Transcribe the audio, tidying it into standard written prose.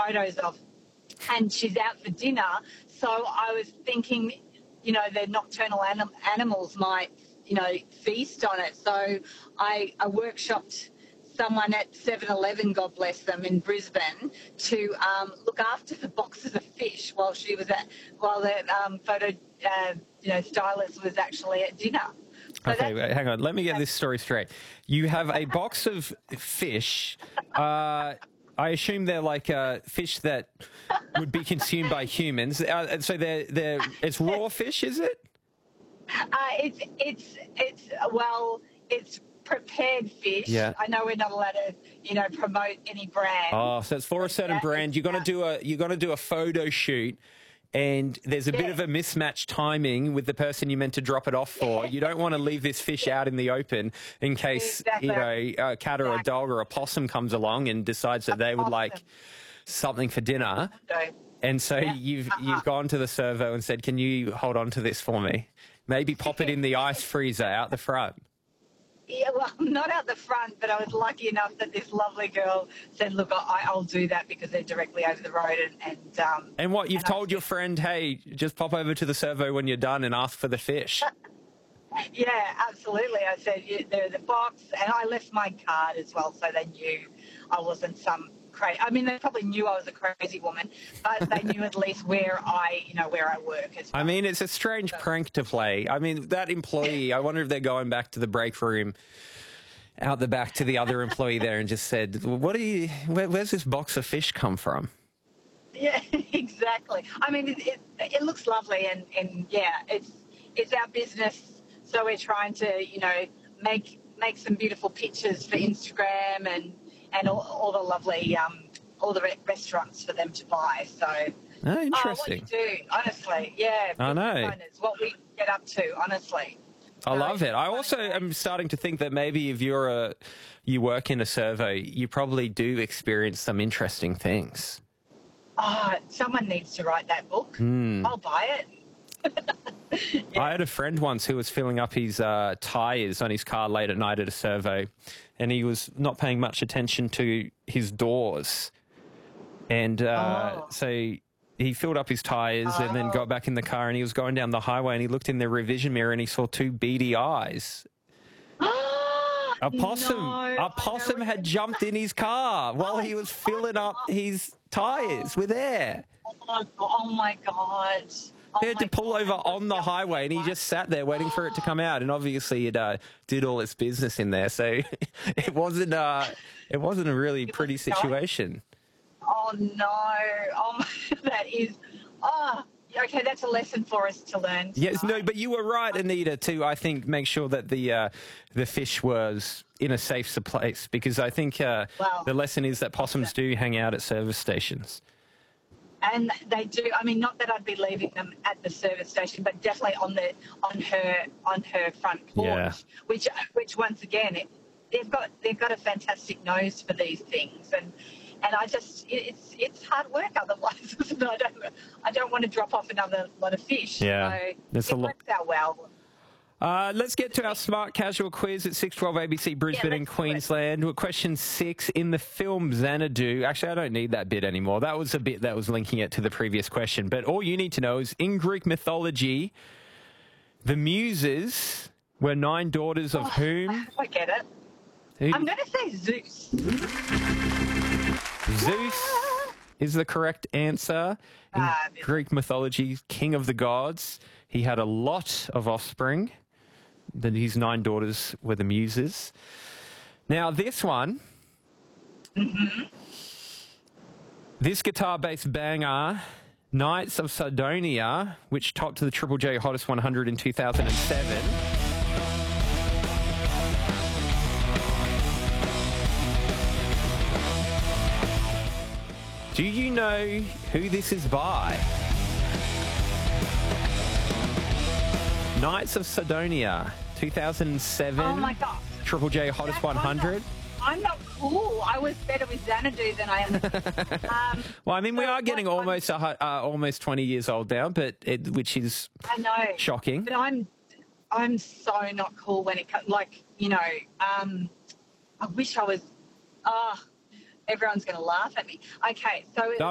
photos of, and she's out for dinner. So I was thinking, the nocturnal animals might, feast on it. So I workshopped someone at 7-Eleven, God bless them, in Brisbane, to look after the boxes of fish while the photo, stylist was actually at dinner. So okay, wait, hang on. Let me get this story straight. You have a box of fish. I assume they're like fish that would be consumed by humans. So it's raw fish, is it? It's prepared fish. Yeah. I know we're not allowed to, promote any brand. Oh, so it's for a certain brand. You're gonna do a photo shoot, and there's a bit of a mismatched timing with the person you meant to drop it off for. You don't want to leave this fish out in the open in case a cat or a dog or a possum comes along and decides that they would like something for dinner. And so you've gone to the servo and said, "Can you hold on to this for me? Maybe pop it in the ice freezer out the front." Yeah, well, not out the front, but I was lucky enough that this lovely girl said, "Look, I'll do that," because they're directly over the road. And what, you've told your friend, "Hey, just pop over to the servo when you're done and ask for the fish." Yeah, absolutely. I said, they're the box, and I left my card as well, so they knew I wasn't some crazy. I mean, they probably knew I was a crazy woman, but they knew at least where I work as well. I mean, it's a strange prank to play. I mean, that employee, I wonder if they're going back to the break room out the back to the other employee there and just said, where's this box of fish come from? Yeah, exactly. I mean, it looks lovely, and yeah, it's our business, so we're trying to, make some beautiful pictures for Instagram and all the lovely, all the restaurants for them to buy. So, interesting. What you do, honestly, yeah. I know. What we get up to, honestly. I love it. I also am starting to think that maybe if you work in a servo, you probably do experience some interesting things. Oh, someone needs to write that book. I'll buy it. Yeah. I had a friend once who was filling up his tyres on his car late at night at a servo, and he was not paying much attention to his doors. And so he filled up his tyres and then got back in the car, and he was going down the highway, and he looked in the revision mirror and he saw two beady eyes. A possum had jumped in his car while he was filling up his tyres with air. Oh my God. He had to pull over on the highway, and he just sat there waiting for it to come out. And obviously, it did all its business in there, so it wasn't a really pretty situation. Oh no! Oh, that is. Oh, okay. That's a lesson for us to learn tonight. Yes, no, but you were right, Anita, to I think make sure that the fish was in a safe place, because I think the lesson is that possums do hang out at service stations. And they do. I mean, not that I'd be leaving them at the service station, but definitely on her front porch. Yeah. Which once again, they've got a fantastic nose for these things, and I just it's hard work otherwise. I don't want to drop off another lot of fish. Yeah, so it works out well. Let's get to our Smart Casual quiz at 6:12 ABC Brisbane in Queensland. Question 6, in the film Xanadu. Actually, I don't need that bit anymore. That was a bit that was linking it to the previous question. But all you need to know is, in Greek mythology, the Muses were 9 daughters of whom? I get it. Who? I'm going to say Zeus. Zeus is the correct answer. In Greek mythology, king of the gods. He had a lot of offspring. His 9 daughters were the Muses. Now, this one, this guitar-based banger, Knights of Sidonia, which topped the Triple J Hottest 100 in 2007. Do you know who this is by? Knights of Sidonia, 2007. Oh my God. Triple J Hottest 100. I'm not cool. I was better with Xanadu than I am. Well, I mean, we are getting almost 20 years old now, but which is shocking. But I'm so not cool when it comes. Like, I wish I was. Everyone's going to laugh at me. Okay, so.